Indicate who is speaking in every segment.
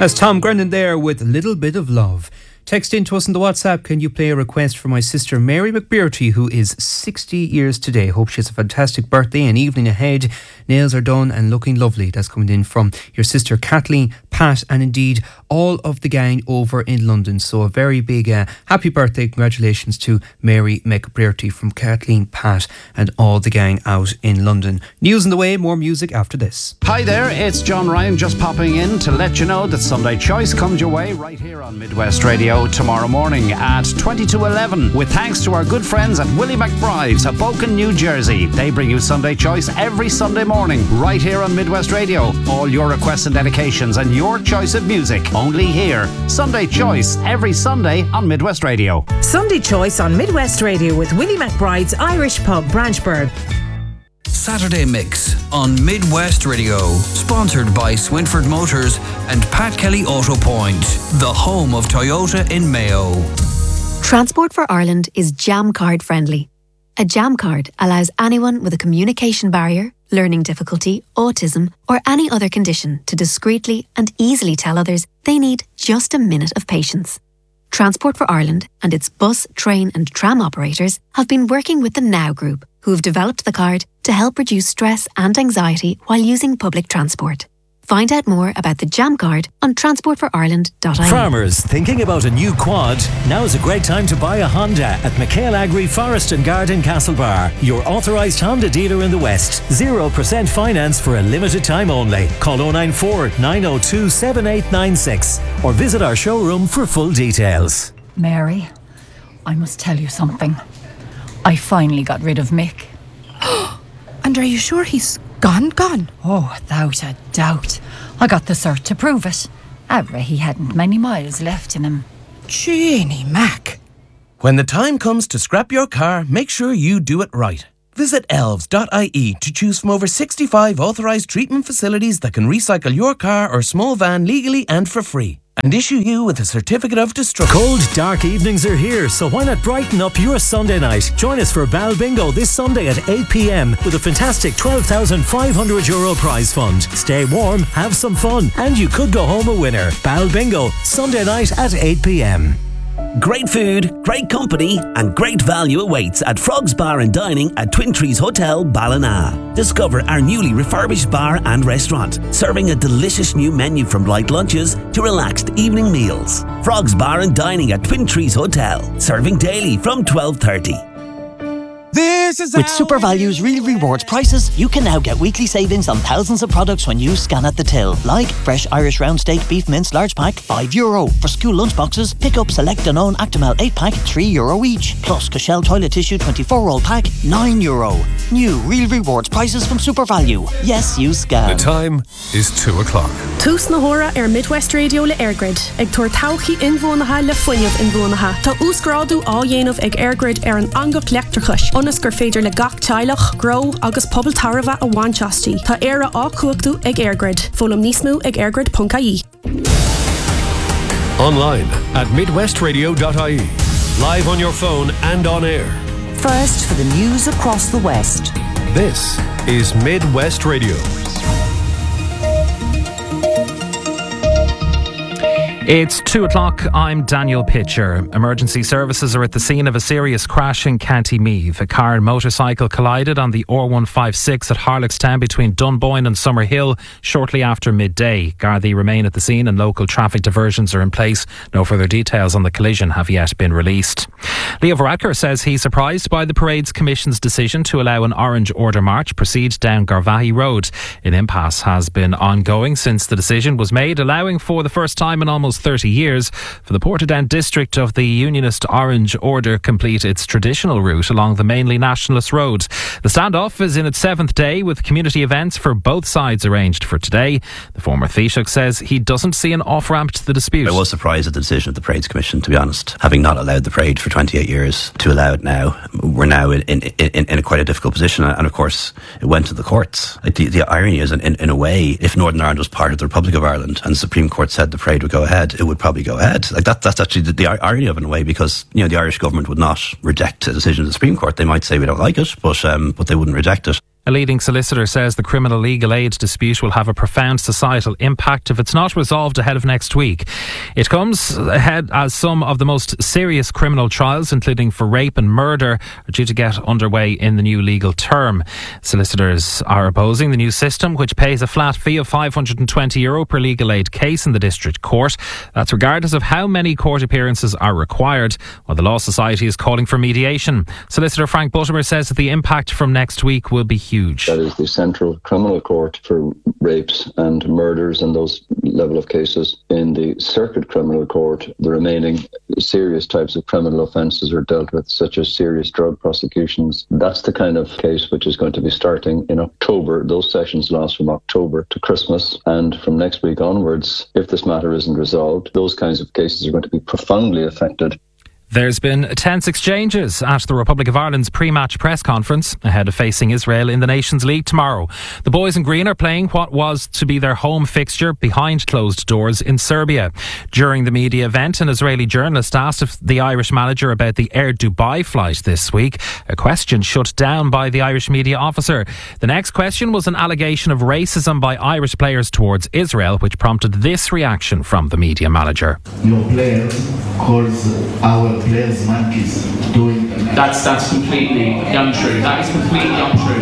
Speaker 1: That's Tom Grennan there with A Little Bit of Love. Text in to us on the WhatsApp. Can you play a request for my sister Mary McBearty, who is 60 years today? Hope she has a fantastic birthday and evening ahead. Nails are done and looking lovely. That's coming in from your sister Kathleen, Pat, and indeed all of the gang over in London. So a very big happy birthday. Congratulations to Mary McBearty from Kathleen, Pat, and all the gang out in London. News on the way, more music after this.
Speaker 2: Hi there, it's John Ryan just popping in to let you know that Sunday Choice comes your way right here on Midwest Radio tomorrow morning at 20 to 11, with thanks to our good friends at Willie McBride's, Hoboken, New Jersey. They bring you Sunday Choice every Sunday morning right here on Midwest Radio. All your requests and dedications and your choice of music only here. Sunday Choice every Sunday on Midwest Radio.
Speaker 3: Sunday Choice on Midwest Radio with Willie McBride's Irish Pub, Branchburg.
Speaker 4: Saturday Mix on Midwest Radio, sponsored by Swinford Motors and Pat Kelly Auto Point, the home of Toyota in Mayo.
Speaker 5: Transport for Ireland is Jam Card friendly. A Jam Card allows anyone with a communication barrier, learning difficulty, autism, or any other condition to discreetly and easily tell others they need just a minute of patience. Transport for Ireland and its bus, train and tram operators have been working with the Now Group, who have developed the card to help reduce stress and anxiety while using public transport. Find out more about the Jam Card on transportforireland.ie.
Speaker 6: Farmers thinking about a new quad? Now is a great time to buy a Honda at McHale Agri Forest and Garden Castlebar, your authorised Honda dealer in the West. 0% finance for a limited time only. Call 094 902 7896 or visit our showroom for full details.
Speaker 7: Mary, I must tell you something. I finally got rid of Mick.
Speaker 8: And are you sure he's gone?
Speaker 7: Oh, without a doubt. I got the cert to prove it. He hadn't many miles left in him.
Speaker 8: Jeannie Mac.
Speaker 9: When the time comes to scrap your car, make sure you do it right. Visit elves.ie to choose from over 65 authorised treatment facilities that can recycle your car or small van legally and for free, and issue you with a certificate of destruction.
Speaker 6: Cold, dark evenings are here, so why not brighten up your Sunday night? Join us for Bal Bingo this Sunday at 8 p.m. with a fantastic €12,500 prize fund. Stay warm, have some fun, and you could go home a winner. Bal Bingo, Sunday night at 8 p.m.
Speaker 10: Great food, great company and great value awaits at Frogs Bar and Dining at Twin Trees Hotel, Ballina. Discover our newly refurbished bar and restaurant, serving a delicious new menu from light lunches to relaxed evening meals. Frogs Bar and Dining at Twin Trees Hotel, serving daily from 12:30.
Speaker 11: With SuperValue's Real Rewards prices, you can now get weekly savings on thousands of products when you scan at the till. Like fresh Irish round steak beef mince large pack, €5. For school lunchboxes, pick up select Danone Actimel 8 pack, €3 each. Plus Cashel toilet tissue 24-roll pack, €9. New Real Rewards prices from SuperValue. Yes, you scan.
Speaker 12: The time is 2 o'clock.
Speaker 13: Tús na hora Midwest Radio le Airgrid. Ag tuair tauchi inbhuanacha le foiineh inbhuanacha. Tá úsgrádu á dhéanamh ag Airgrid an angach leachtrachas. Onas gur féidir le gach teilech, grow agus pobl tarva a bhainteastí. Tá éire á cuachtú ag Airgrid. Fólam níos mó ag airgrid.ie.
Speaker 12: Online at midwestradio.ie. Live on your phone and on air.
Speaker 3: First for the news across the West.
Speaker 12: This is Midwest Radio.
Speaker 14: It's 2 o'clock. I'm Daniel Pitcher. Emergency services are at the scene of a serious crash in County Meath. A car and motorcycle collided on the R156 at Harlockstown between Dunboyne and Summerhill shortly after midday. Gardaí remain at the scene and local traffic diversions are in place. No further details on the collision have yet been released. Leo Varadkar says he's surprised by the Parade's Commission's decision to allow an Orange Order march proceed down Garvaghey Road. An impasse has been ongoing since the decision was made, allowing for the first time in almost 30 years for the Portadown district of the Unionist Orange Order complete its traditional route along the mainly nationalist road. The standoff is in its 7th day with community events for both sides arranged for today. The former Taoiseach says he doesn't see an off-ramp to the dispute.
Speaker 15: I was surprised at the decision of the Parades Commission, to be honest. Having not allowed the parade for 28 years, to allow it now, we're now in a quite a difficult position, and of course it went to the courts. Like the irony is, in a way, if Northern Ireland was part of the Republic of Ireland and the Supreme Court said the parade would go ahead, it would probably go ahead. Like that's actually the irony of it in a way, because the Irish government would not reject a decision of the Supreme Court. They might say we don't like it, but they wouldn't reject it.
Speaker 14: A leading solicitor says the criminal legal aid dispute will have a profound societal impact if it's not resolved ahead of next week. It comes ahead as some of the most serious criminal trials, including for rape and murder, are due to get underway in the new legal term. Solicitors are opposing the new system, which pays a flat fee of €520 per legal aid case in the district court. That's regardless of how many court appearances are required, while the Law Society is calling for mediation. Solicitor Frank Buttimer says that the impact from next week will be huge.
Speaker 16: That is the Central Criminal Court for rapes and murders and those level of cases. In the Circuit Criminal Court, the remaining serious types of criminal offences are dealt with, such as serious drug prosecutions. That's the kind of case which is going to be starting in October. Those sessions last from October to Christmas, and from next week onwards, if this matter isn't resolved, those kinds of cases are going to be profoundly affected.
Speaker 14: There's been tense exchanges at the Republic of Ireland's pre-match press conference ahead of facing Israel in the Nations League tomorrow. The boys in green are playing what was to be their home fixture behind closed doors in Serbia. During the media event, an Israeli journalist asked if the Irish manager about the Air Dubai flight this week, a question shut down by the Irish media officer. The next question was an allegation of racism by Irish players towards Israel, which prompted this reaction from the media manager.
Speaker 17: Your player calls our players monkeys doing that's completely untrue. That is completely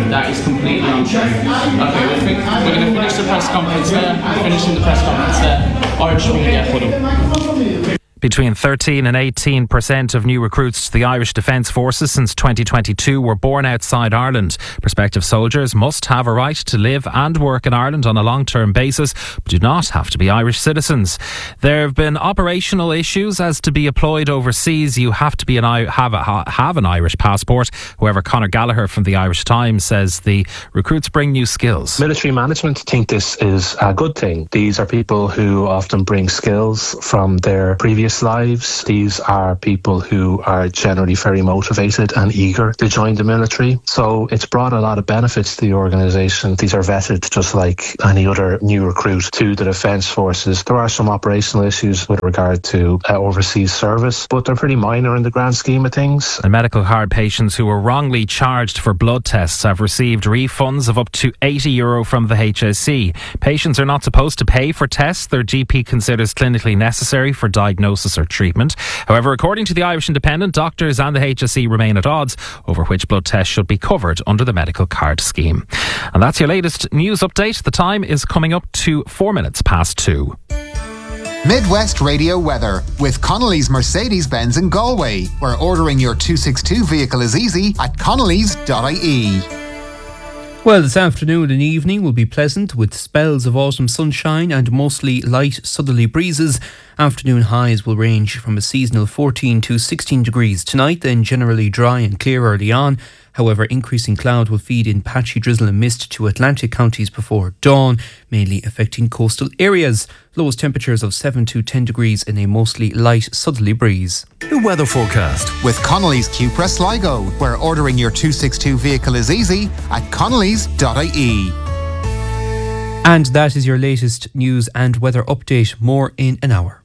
Speaker 17: untrue. Okay, we're going to finish the press conference there. Finishing the press conference there. Irish media for them.
Speaker 14: Between 13 and 18% of new recruits to the Irish Defence Forces since 2022 were born outside Ireland. Prospective soldiers must have a right to live and work in Ireland on a long-term basis, but do not have to be Irish citizens. There have been operational issues as to be employed overseas. You have to be have an Irish passport. However, Conor Gallagher from the Irish Times says the recruits bring new skills.
Speaker 18: Military management think this is a good thing. These are people who often bring skills from their previous lives. These are people who are generally very motivated and eager to join the military. So it's brought a lot of benefits to the organisation. These are vetted just like any other new recruit to the Defence Forces. There are some operational issues with regard to overseas service, but they're pretty minor in the grand scheme of things.
Speaker 14: And medical card patients who were wrongly charged for blood tests have received refunds of up to €80 from the HSE. Patients are not supposed to pay for tests their GP considers clinically necessary for diagnosis or treatment. However, according to the Irish Independent, doctors and the HSE remain at odds over which blood tests should be covered under the medical card scheme. And that's your latest news update. The time is coming up to 4 minutes past 2.
Speaker 19: Midwest Radio weather with Connolly's Mercedes-Benz in Galway, where ordering your 262 vehicle is easy at connolly's.ie.
Speaker 1: Well, this afternoon and evening will be pleasant with spells of autumn sunshine and mostly light southerly breezes. Afternoon highs will range from a seasonal 14 to 16 degrees tonight, then generally dry and clear early on. However, increasing cloud will feed in patchy drizzle and mist to Atlantic counties before dawn, mainly affecting coastal areas. Lowest temperatures of 7 to 10 degrees in a mostly light southerly breeze.
Speaker 19: The weather forecast with Connolly's Cupra Sligo, where ordering your 262 vehicle is easy at connolly's.ie.
Speaker 1: And that is your latest news and weather update. More in an hour.